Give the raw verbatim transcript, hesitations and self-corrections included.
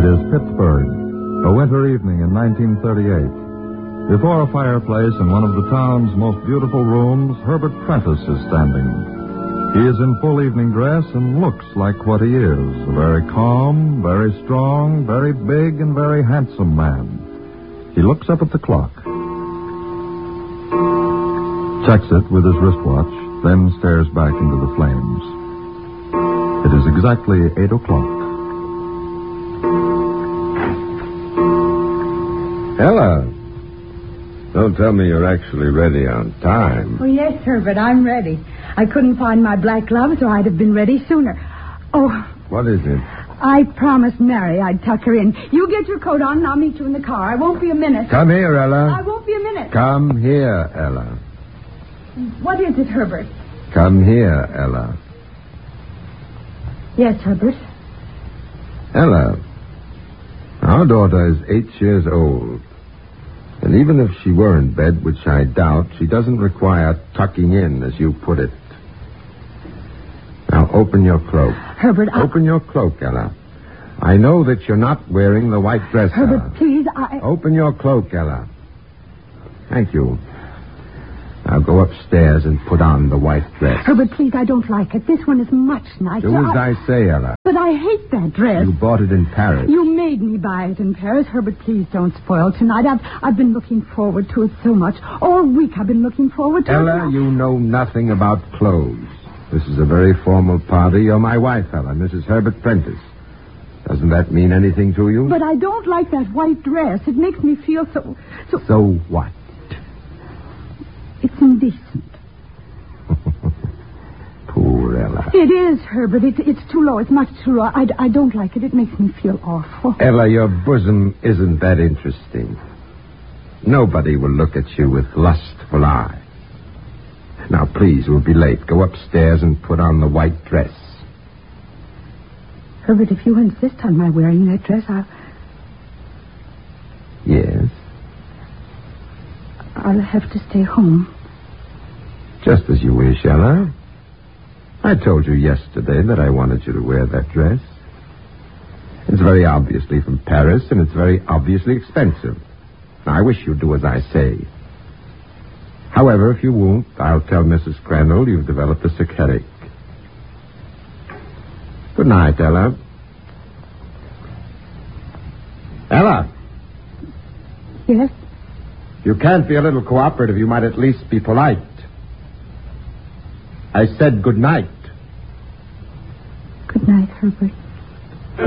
is Pittsburgh, a winter evening in nineteen thirty-eight. Before a fireplace in one of the town's most beautiful rooms, Herbert Prentice is standing. He is in full evening dress and looks like what he is, a very calm, very strong, very big, and very handsome man. He looks up at the clock, checks it with his wristwatch, then stares back into the flames. It is exactly eight o'clock. Ella, don't tell me you're actually ready on time. Oh, yes, Herbert, I'm ready. I couldn't find my black gloves, or I'd have been ready sooner. Oh. What is it? I promised Mary I'd tuck her in. You get your coat on, and I'll meet you in the car. I won't be a minute. Come here, Ella. I won't be a minute. Come here, Ella. What is it, Herbert? Come here, Ella. Yes, Herbert. Ella, our daughter is eight years old. And even if she were in bed, which I doubt, she doesn't require tucking in, as you put it. Now, open your cloak. Herbert, I... Open your cloak, Ella. I know that you're not wearing the white dress, Herbert, Ella. please, I... Open your cloak, Ella. Thank you. Now go upstairs and put on the white dress. Herbert, please, I don't like it. This one is much nicer. Do as I, I say, Ella. But I hate that dress. You bought it in Paris. You made me buy it in Paris. Herbert, please don't spoil tonight. I've, I've been looking forward to it so much. All week I've been looking forward to Ella, it. Ella, you know nothing about clothes. This is a very formal party. You're my wife, Ella, Missus Herbert Prentice. Doesn't that mean anything to you? But I don't like that white dress. It makes me feel so... So, so what? It's indecent. Poor Ella. It is, Herbert. It, it's too low. It's much too low. I, I don't like it. It makes me feel awful. Ella, your bosom isn't that interesting. Nobody will look at you with lustful eye. Now, please, we'll be late. Go upstairs and put on the white dress. Herbert, if you insist on my wearing that dress, I'll... Yes? I'll have to stay home. Just as you wish, Ella. I told you yesterday that I wanted you to wear that dress. It's very obviously from Paris, and it's very obviously expensive. I wish you'd do as I say. However, if you won't, I'll tell Missus Crandall you've developed a sick headache. Good night, Ella. Ella! Yes? You can't be a little cooperative. You might at least be polite. I said good night. Good night, Herbert.